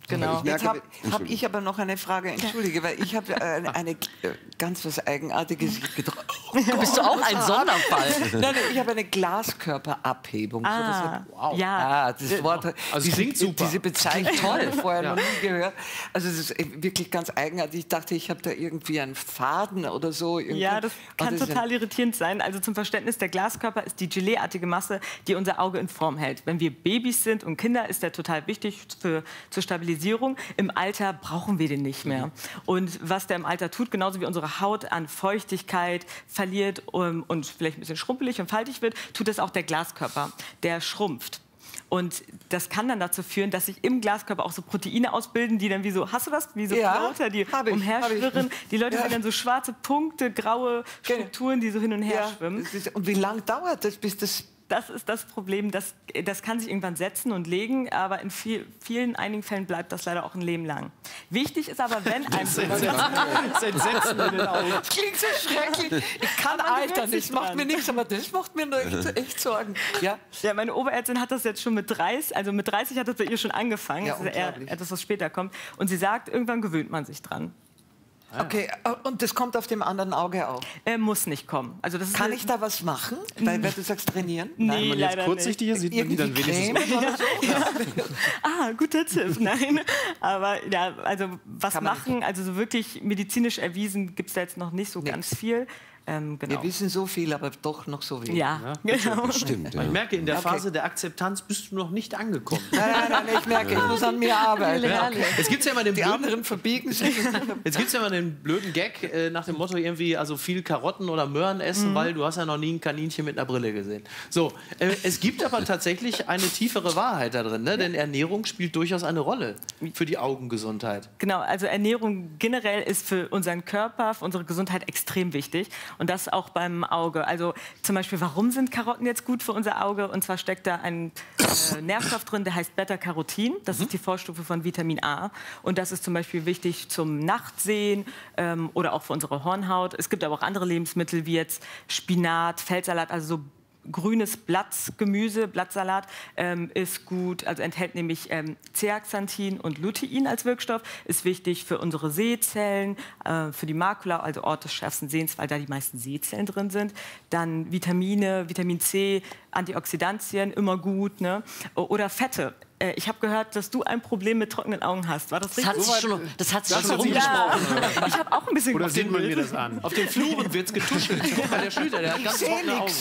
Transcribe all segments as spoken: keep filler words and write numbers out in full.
Genau. Jetzt habe hab ich aber noch eine Frage, entschuldige, weil ich habe eine, eine ganz was Eigenartiges getroffen. Bist du auch ein Sonderfall? Nein, nein, ich habe eine Glaskörperabhebung. Ah, so, das, wow. Ja, ah, das Wort, also diese, klingt super. Diese Bezeichnung toll. vorher Ja. noch nie gehört. Also es ist wirklich ganz eigenartig. Ich dachte, ich habe da irgendwie einen Faden oder so. Irgendwie. Ja, das kann das total irritierend sein. Also zum Verständnis, der Glaskörper ist die Geleeartige Masse, die unser Auge in Form hält. Wenn wir Babys sind und Kinder, ist der total wichtig für, zur Stabilisierung. Im Alter brauchen wir den nicht mehr. Und was der im Alter tut, genauso wie unsere Haut an Feuchtigkeit verliert um, und vielleicht ein bisschen schrumpelig und faltig wird, tut das auch der Glaskörper. Der schrumpft. Und das kann dann dazu führen, dass sich im Glaskörper auch so Proteine ausbilden, die dann wie so, hast du das? Wie so Ja, Floater, die hab ich, umherschwirren. hab ich. Die Leute Ja. sehen dann so schwarze Punkte, graue Strukturen, die so hin und her Ja, schwimmen. das ist, und wie lange dauert das, bis das... Das ist das Problem, das, das kann sich irgendwann setzen und legen, aber in viel, vielen, einigen Fällen bleibt das leider auch ein Leben lang. Wichtig ist aber, wenn ein... Das Entsetzen in den Augen. Das klingt so schrecklich. Ich kann Aber man gewöhnt altern, das sich macht dran. mir nichts, aber das macht mir nur echt, echt Sorgen. Ja? Ja, meine Oberärztin hat das jetzt schon mit dreißig, also mit dreißig hat das bei ihr schon angefangen. Ja, das ist eher unglaublich. etwas, was später kommt. Und sie sagt, irgendwann gewöhnt man sich dran. Okay, und das kommt auf dem anderen Auge auch. Er muss nicht kommen. Also das ist Kann eine- ich da was machen? Weil, weil du sagst, trainieren? Nee, Wenn man jetzt leider kurzsichtig ist, sieht man die dann Irgendwie wenigstens... Creme oder so? Ah, guter Tipp. Nein, aber ja, also was Kann man machen, also so wirklich medizinisch erwiesen gibt es da jetzt noch nicht so Nix. ganz viel. Ähm, genau. Wir wissen so viel, aber doch noch so wenig. Ja, genau. Stimmt. Ja. Ich merke, in der Okay. Phase der Akzeptanz bist du noch nicht angekommen. Nein, nein, nein, ich merke, ich muss an mir arbeiten. Ja. Jetzt gibt es ja immer den Die blöden, anderen verbiegen sich. jetzt gibt's ja immer den blöden Gag äh, nach dem Motto irgendwie, also viel Karotten oder Möhren essen, weil du hast ja noch nie ein Kaninchen mit einer Brille gesehen. So, äh, es gibt aber tatsächlich eine tiefere Wahrheit da drin, ne? Denn Ernährung spielt durchaus eine Rolle für die Augengesundheit. Genau, also Ernährung generell ist für unseren Körper, für unsere Gesundheit extrem wichtig. Und das auch beim Auge. Also zum Beispiel, warum sind Karotten jetzt gut für unser Auge? Und zwar steckt da ein äh, Nährstoff drin, der heißt Beta-Carotin. Das ist die Vorstufe von Vitamin A. Und das ist zum Beispiel wichtig zum Nachtsehen ähm, oder auch für unsere Hornhaut. Es gibt aber auch andere Lebensmittel wie jetzt Spinat, Feldsalat, also so grünes Blattgemüse, Blattsalat ähm, ist gut, also enthält nämlich ähm, Zeaxanthin und Lutein als Wirkstoff, ist wichtig für unsere Sehzellen, äh, für die Makula, also Ort des schärfsten Sehens, weil da die meisten Sehzellen drin sind. Dann Vitamine, Vitamin C, Antioxidantien, immer gut, ne? Oder Fette. Äh, ich habe gehört, dass du ein Problem mit trockenen Augen hast. War das Das hat richtig? sich schon, das hat sich Das schon hat sich rumgesprochen. Ja, ich habe auch ein bisschen Oder sieht man mir gegoogelt. das an? Auf den Fluren wird es getuschelt. Weil der Schlüter, der hat ganz trockene Augen.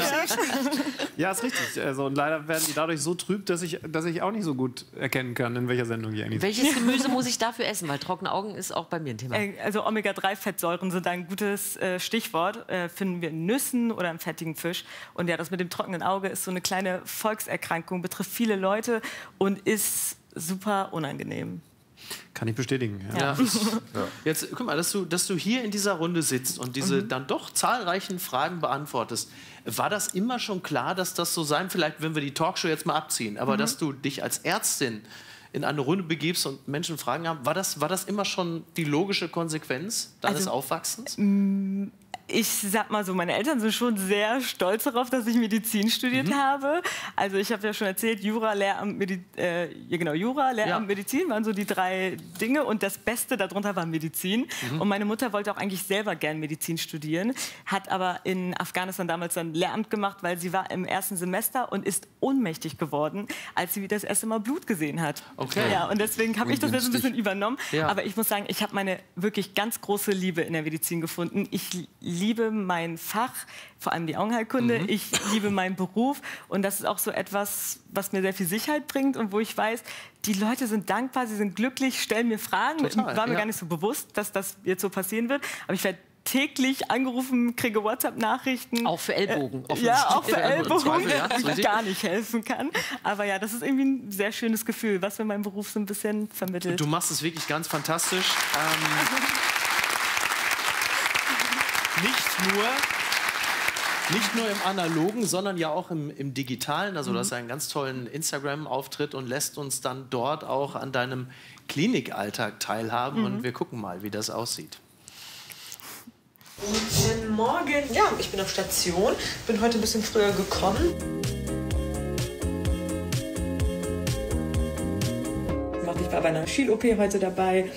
Ja, ist richtig. Also, und leider werden die dadurch so trüb, dass ich, dass ich auch nicht so gut erkennen kann, in welcher Sendung ich eigentlich bin. Welches Gemüse muss ich dafür essen? Weil trockene Augen ist auch bei mir ein Thema. Äh, Also Omega drei Fettsäuren sind ein gutes äh, Stichwort. Äh, finden wir in Nüssen oder im fettigen Fisch. Und ja, das mit dem trockenen Auge ist so eine kleine Volkserkrankung, betrifft viele Leute und ist super unangenehm. Kann ich bestätigen. Ja. Ja. Jetzt, guck mal, dass du, dass du hier in dieser Runde sitzt und diese dann doch zahlreichen Fragen beantwortest. War das immer schon klar, dass das so sein, vielleicht wenn wir die Talkshow jetzt mal abziehen, aber dass du dich als Ärztin in eine Runde begibst und Menschen Fragen haben, war das, war das immer schon die logische Konsequenz deines Also, Aufwachsens? Ich sag mal so, meine Eltern sind schon sehr stolz darauf, dass ich Medizin studiert habe. Also ich habe ja schon erzählt, Jura, Lehramt, Medi äh, ja genau, Jura, Lehramt, Ja. Medizin waren so die drei Dinge und das Beste darunter war Medizin. Und meine Mutter wollte auch eigentlich selber gern Medizin studieren, hat aber in Afghanistan damals dann Lehramt gemacht, weil sie war im ersten Semester und ist ohnmächtig geworden, als sie wieder das erste Mal Blut gesehen hat. Okay. Ja, und deswegen habe ich das jetzt ein bisschen übernommen. Ja. Aber ich muss sagen, ich habe meine wirklich ganz große Liebe in der Medizin gefunden. Ich liebe mein Fach, vor allem die Augenheilkunde. Mhm. Ich liebe meinen Beruf und das ist auch so etwas, was mir sehr viel Sicherheit bringt und wo ich weiß, die Leute sind dankbar, sie sind glücklich, stellen mir Fragen. Total, War mir ja. gar nicht so bewusst, dass das jetzt so passieren wird. Aber ich werde täglich angerufen, kriege WhatsApp-Nachrichten. Auch für Ellbogen. Äh, ja, auch für Im Ellbogen, Zweifel, ja, die richtig. gar nicht helfen kann. Aber ja, das ist irgendwie ein sehr schönes Gefühl, was mir mein Beruf so ein bisschen vermittelt. Du machst es wirklich ganz fantastisch. Ähm, nicht nur... Nicht nur im Analogen, sondern ja auch im, im Digitalen. Also du hast einen ganz tollen Instagram-Auftritt und lässt uns dann dort auch an deinem Klinikalltag teilhaben. Und wir gucken mal, wie das aussieht. Guten Morgen. Ja, ich bin auf Station. Bin heute ein bisschen früher gekommen. Macht nicht war bei einer Schiel-O P heute dabei.